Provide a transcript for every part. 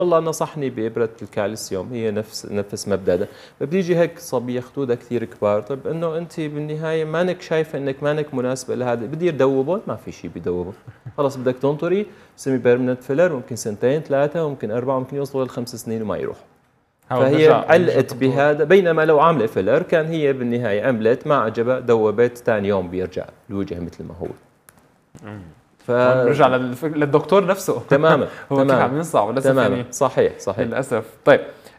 والله نصحني بإبرة الكالسيوم، هي نفس مبدأ. فبيجي هيك صبية خدودها كثير كبار، طيب انه انت بالنهايه مانك شايفه انك مانك مناسبه لهذا، بدي يدوبون ما في شيء بيدوبه، خلص بدك تنطري سيمي بيرمننت فيلر، ممكن سنتين ثلاثه، ممكن اربعه، ممكن يوصلوا ل5 سنين وما يروح. فهي علقت بهذا، بينما لو عامله فيلر كان هي بالنهايه عملت ما عجبها دوبت ثاني يوم بيرجع الوجه مثل ما هو. بنرجع للدكتور نفسه. تماما هو كيف عم ينصح وللاسف تماما يعني صحيح للاسف. طيب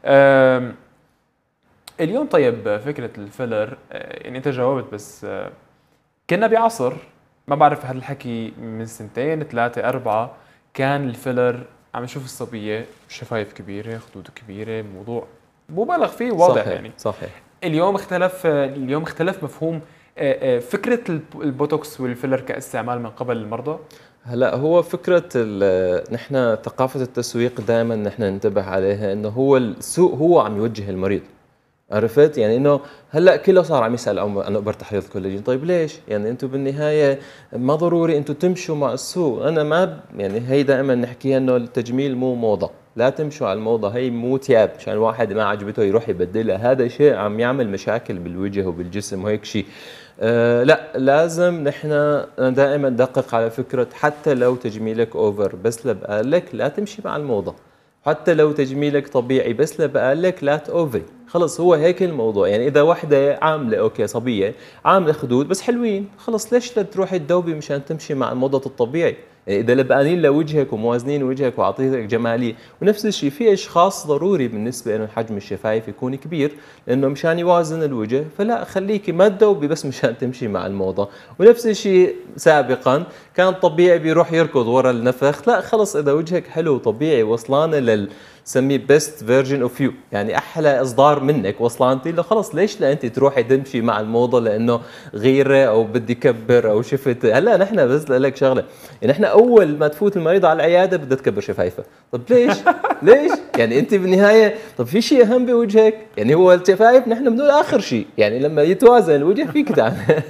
اليوم طيب فكره الفيلر يعني انت جاوبت، بس كنا بعصر ما بعرف هذا الحكي من سنتين ثلاثه اربعه، كان الفيلر عم نشوف الصبيه شفايف كبيره خدود كبيره، موضوع مبالغ فيه واضح. صحيح يعني صحيح. اليوم اختلف مفهوم فكره البوتوكس والفيلر كاستعمال من قبل المرضى. هلا هو فكرة نحن ثقافة التسويق دائما نحن ننتبه عليها، انه هو السوق هو عم يوجه المريض، عرفت؟ يعني انه هلا كله صار عم يسال عن ابر تحريض الكولاجين، طيب ليش؟ يعني انتم بالنهايه ما ضروري انتم تمشوا مع السوق، انا ما يعني هي دائما نحكيها انه التجميل مو موضه، لا تمشوا على الموضه، هي مو تياب عشان واحد ما عجبته يروح يبدلها، هذا شيء عم يعمل مشاكل بالوجه وبالجسم وهيك شيء. لا لازم نحن دائما ندقق على فكره، حتى لو تجميلك اوفر بس لبقالك لا تمشي مع الموضه، حتى لو تجميلك طبيعي بس لبقالك لا تأوفري، خلص هو هيك الموضوع. يعني إذا وحدة عاملة أوكي صبية عاملة خدود بس حلوين، خلص ليش لا تروحي تدوبي مشان تمشي مع الموضة الطبيعي؟ يعني إذا لبقانين لوجهك وموازنين وجهك وعطيتك جمالية، ونفس الشيء في أشخاص ضروري بالنسبة إنه حجم الشفايف يكون كبير لأنه مشان يوازن الوجه، فلا خليكي ما تدوبي بس مشان تمشي مع الموضة. ونفس الشيء سابقا كان طبيعي بيروح يركض ورا النفخ، لا خلص إذا وجهك حلو طبيعي وصلانة سميه بيست فيرجن اوف يو، يعني احلى اصدار منك وصلانتي له، خلص ليش لا انت تروحي تمشي مع الموضه لانه غيره او بدي كبر او شفت. هلا نحن بس لك شغله، يعني نحن اول ما تفوت المريض على العياده بدها تكبر شفايفها، طب ليش؟ ليش؟ يعني انت بالنهايه طب في شيء اهم بوجهك؟ يعني هو الشفايف نحن بنقول اخر شيء، يعني لما يتوازن الوجه فيك تعمل.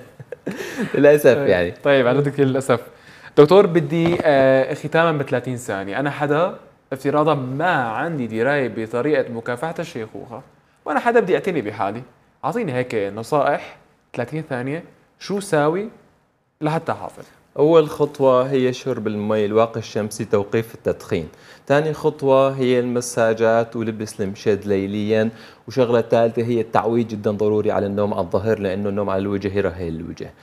للاسف يعني. طيب عن جد للاسف. دكتور بدي ختاما ب 30 ثانيه، انا حدا افتراضا ما عندي درايه بطريقه مكافحه الشيخوخه، وانا حدا بدي اعتني بحالي، اعطيني هيك نصائح 30 ثانيه شو ساوي لحتى احافظ. أول خطوة هي شرب المي، الواقي الشمسي، توقيف التدخين. ثاني خطوة هي المساجات ولبس المشد ليليا. وشغلة ثالثة هي التعويض، جدا ضروري على النوم على الظهر لأنه النوم على الوجه يرهل الوجه.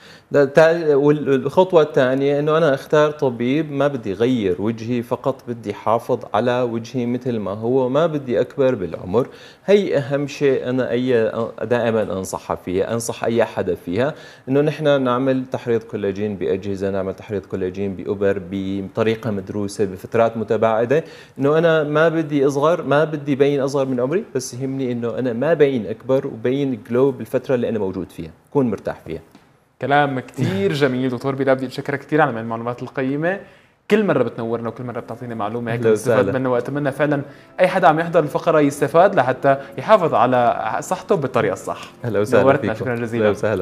والخطوة الثانية أنه أنا أختار طبيب ما بدي غير وجهي، فقط بدي حافظ على وجهي مثل ما هو، ما بدي أكبر بالعمر. هي أهم شيء أنا دائما أنصح أي حدا فيها، أنه نحن نعمل تحريض كولاجين بأجهزة، نعمل تحريض كولاجين بأبر بطريقة مدروسة بفترات متباعدة، أنه أنا ما بدي أصغر، ما بدي بين أصغر من عمري، بس يهمني أنه أنا ما بين أكبر وبين جلو بالفترة اللي أنا موجود فيها، أكون مرتاح فيها. كلام كتير جميل دكتور بلال، بدي أشكرك كثير على المعلومات القيمة، كل مرة بتنورنا وكل مرة بتعطينا معلومة هيك نستفاد منها، وأتمنى فعلا أي حدا عم يحضر الفقرة يستفاد لحتى يحافظ على صحته بالطريقة الصح. أهلا وسهلا نورتنا، شكرا جزيلا. أهلا وسهلا.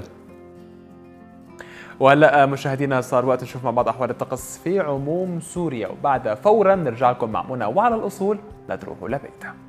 وهلا مشاهدينا صار وقت نشوف مع بعض أحوال الطقس في عموم سوريا، وبعدها فورا نرجع لكم مع منى وعلى الأصول، لا تروحوا لبيتها.